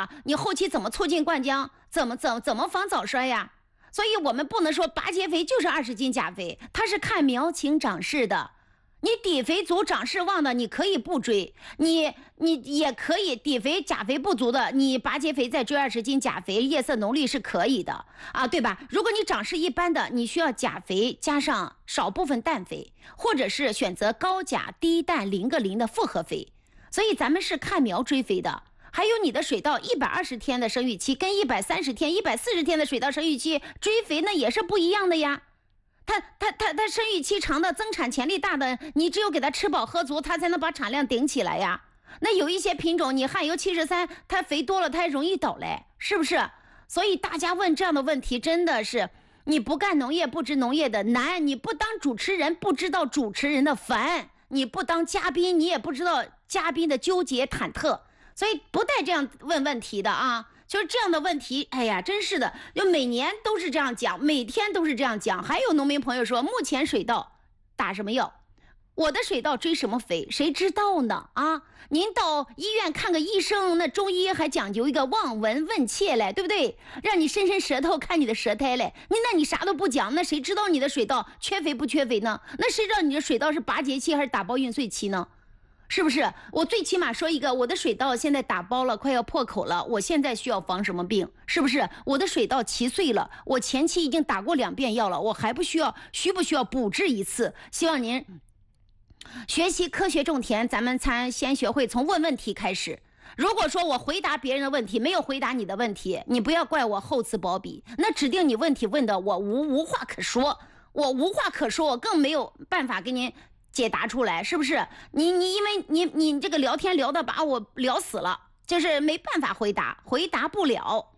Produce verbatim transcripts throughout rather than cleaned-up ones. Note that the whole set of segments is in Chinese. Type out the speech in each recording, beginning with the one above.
了，你后期怎么促进灌浆，怎么怎么怎么防早衰呀？所以我们不能说拔节肥就是二十斤钾肥，它是看苗情长势的。你底肥足长势旺的，你可以不追，你你也可以底肥钾肥不足的，你拔节肥再追二十斤钾肥，叶色浓绿是可以的啊，对吧？如果你长势一般的，你需要钾肥加上少部分氮肥，或者是选择高钾低氮零个零的复合肥。所以咱们是看苗追肥的。还有你的水稻一百二十天的生育期跟一百三十天、一百四十天的水稻生育期追肥那也是不一样的呀。它它它它生育期长的、增产潜力大的，你只有给它吃饱喝足，它才能把产量顶起来呀。那有一些品种，你汉油七十三，它肥多了，它还容易倒嘞，是不是？所以大家问这样的问题，真的是你不干农业不知农业的难，你不当主持人不知道主持人的烦，你不当嘉宾你也不知道嘉宾的纠结忐忑，所以不带这样问问题的啊。就是这样的问题，哎呀，真是的，就每年都是这样讲，每天都是这样讲。还有农民朋友说，目前水稻打什么药？我的水稻追什么肥？谁知道呢？啊，您到医院看个医生，那中医还讲究一个望闻问切嘞，对不对？让你伸伸舌头看你的舌苔嘞。你那你啥都不讲，那谁知道你的水稻缺肥不缺肥呢？那谁知道你的水稻是拔节期还是打包孕穗期呢？是不是？我最起码说一个，我的水稻现在打包了，快要破口了，我现在需要防什么病？是不是？我的水稻齐穗了，我前期已经打过两遍药了，我还不需要，需不需要补治一次？希望您学习科学种田，咱们才先学会从问问题开始。如果说我回答别人的问题，没有回答你的问题，你不要怪我厚此薄彼，那指定你问题问的我无无话可说，我无话可说，我更没有办法给您解答出来，是不是？你你因为你你这个聊天聊的把我聊死了，就是没办法回答，回答不了。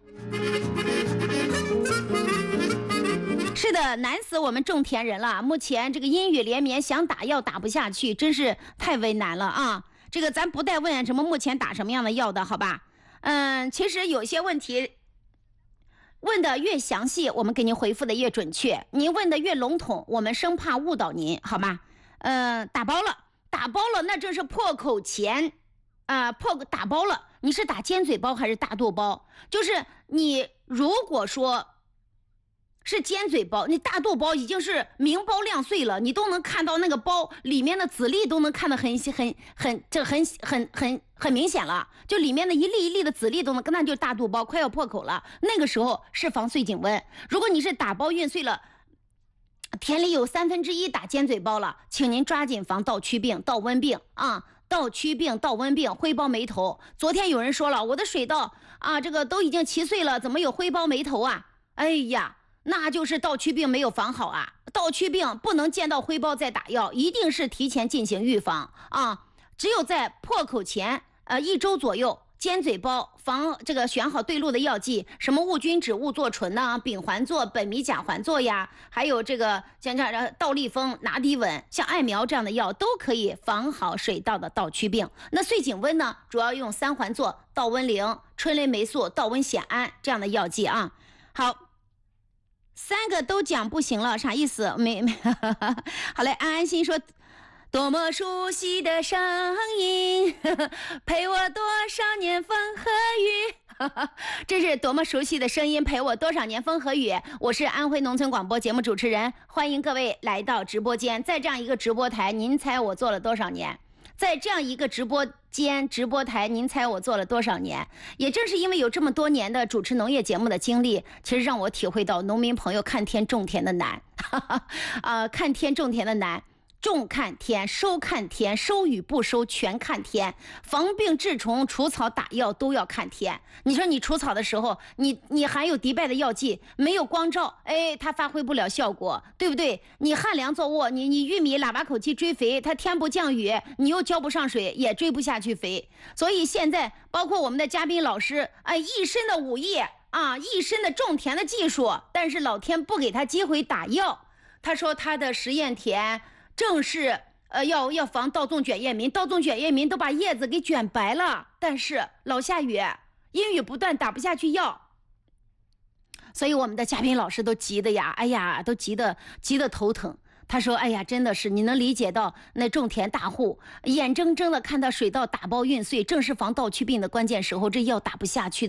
是的，难死我们种田人了。目前这个阴雨连绵，想打药打不下去，真是太为难了啊！这个咱不带问什么目前打什么样的药的，好吧？嗯，其实有些问题问的越详细，我们给您回复的越准确；您问的越笼统，我们生怕误导您，好吗？嗯、呃，打包了，打包了，那正是破口前，啊、呃，破打包了。你是打尖嘴包还是大肚包？就是你如果说是尖嘴包，你大肚包已经是明包亮碎了，你都能看到那个包里面的籽粒都能看得很很很这很很很很明显了，就里面的一粒一粒的籽粒都能，那就是大肚包快要破口了，那个时候是防碎颈温。如果你是打包孕穗了，田里有三分之一打尖嘴包了，请您抓紧防倒曲病、倒温病啊！倒曲病、倒温病、灰包霉头。昨天有人说了，我的水稻啊，这个都已经齐穗了，怎么有灰包霉头啊？哎呀，那就是倒曲病没有防好啊！倒曲病不能见到灰包再打药，一定是提前进行预防啊！只有在破口前，呃，一周左右。尖嘴包防这个选好对路的药剂，什么戊君酯、戊唑醇呐、丙环唑、苯米甲环唑呀，还有这个像这倒立风、拿敌稳、像艾苗这样的药，都可以防好水稻的倒曲病。那碎颈温呢，主要用三环唑、倒温灵、春雷霉素、倒温酰胺这样的药剂啊。好，三个都讲不行了，啥意思？没没，好嘞，安安心说。多么熟悉的声音，陪我多少年风和雨。这是多么熟悉的声音，陪我多少年风和雨。我是安徽农村广播节目主持人，欢迎各位来到直播间。在这样一个直播台，您猜我做了多少年？在这样一个直播间、直播台，您猜我做了多少年？也正是因为有这么多年的主持农业节目的经历，其实让我体会到农民朋友看天种田的难。啊，看天种田的难。种看天，收看天，收与不收全看天，防病治虫、除草打药都要看天。你说你除草的时候，你你含有敌败的药剂，没有光照，哎，它发挥不了效果，对不对？你旱粮作物，你你玉米喇叭口气追肥，它天不降雨，你又浇不上水，也追不下去肥。所以现在包括我们的嘉宾老师，哎，一身的武艺啊，一身的种田的技术，但是老天不给他机会打药。他说他的实验田。正是呃要要防稻种卷叶民，稻种卷叶民都把叶子给卷白了，但是老下雨，阴雨不断，打不下去药，所以我们的嘉宾老师都急的呀，哎呀，都急得急得头疼。他说：“哎呀，真的是，你能理解到那种田大户眼睁睁的看到水稻打包孕穗，正是防稻曲病的关键时候，这药打不下去。”